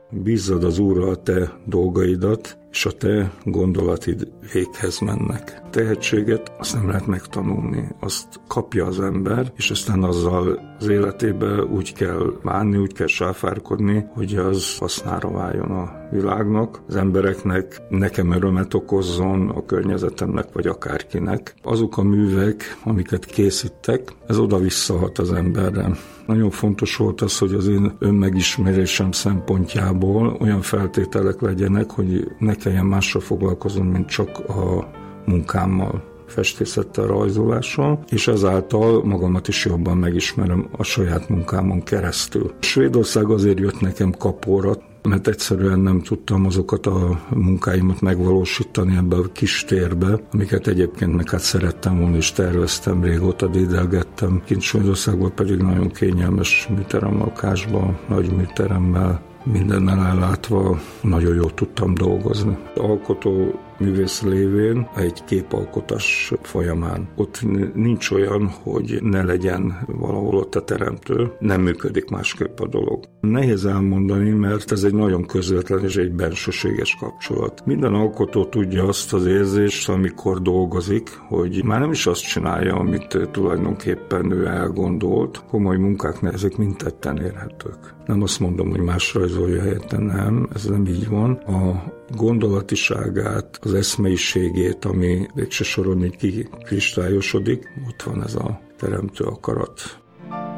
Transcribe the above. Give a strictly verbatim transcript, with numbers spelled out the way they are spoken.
bízzad az Úrra a te dolgaidat, és a te gondolatid véghez mennek. A tehetséget azt nem lehet megtanulni, azt kapja az ember, és aztán azzal az életébe úgy kell bánni, úgy kell sáfárkodni, hogy az hasznára váljon a világnak, az embereknek, nekem örömet okozzon, a környezetemnek vagy akárkinek. Azok a művek, amiket készítek, ez oda-visszahat az emberre. Nagyon fontos volt az, hogy az én önmegismerésem szempontjából olyan feltételek legyenek, hogy ne kelljen mással foglalkozom, mint csak a munkámmal, festészettel, rajzolással, és ezáltal magamat is jobban megismerem a saját munkámon keresztül. Svédország azért jött nekem kapóra, mert egyszerűen nem tudtam azokat a munkáimat megvalósítani ebbe a kis térbe, amiket egyébként meg hát szerettem volna, és terveztem, régóta dédelgettem. Kint Svédországban pedig nagyon kényelmes műteremlakásban, nagy műteremmel, mindennel ellátva nagyon jól tudtam dolgozni. Alkotó művész lévén egy képalkotás folyamán. Ott nincs olyan, hogy ne legyen valahol ott a teremtő, nem működik másképp a dolog. Nehéz elmondani, mert ez egy nagyon közvetlen és egy bensőséges kapcsolat. Minden alkotó tudja azt az érzést, amikor dolgozik, hogy már nem is azt csinálja, amit tulajdonképpen ő elgondolt. Komoly munkák, ezek mind tetten érhetők. Nem azt mondom, hogy más rajzolja helyette, nem, ez nem így van. A gondolatiságát, az eszmeiségét, ami végső soron így kikristályosodik, ott van ez a teremtő akarat.